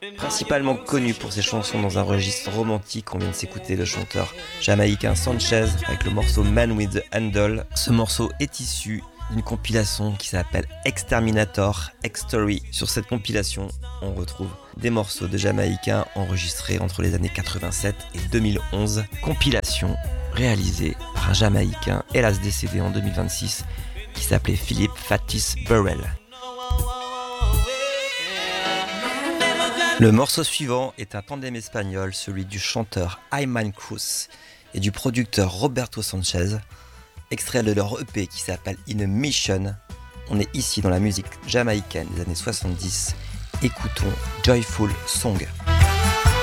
Principalement connu pour ses chansons dans un registre romantique, on vient de s'écouter le chanteur jamaïcain Sanchez avec le morceau Man with the Handle. Ce morceau est issu d'une compilation qui s'appelle Exterminator X-Story. Sur cette compilation, on retrouve des morceaux de jamaïcains enregistrés entre les années 87 et 2011. Compilation réalisée par un jamaïcain, hélas décédé en 2026, qui s'appelait Philip Fatis Burrell. Le morceau suivant est un tandem espagnol, celui du chanteur Ayman Cruz et du producteur Roberto Sanchez, extrait de leur EP qui s'appelle In a Mission. On est ici dans la musique jamaïcaine des années 70. Écoutons Joyful Song.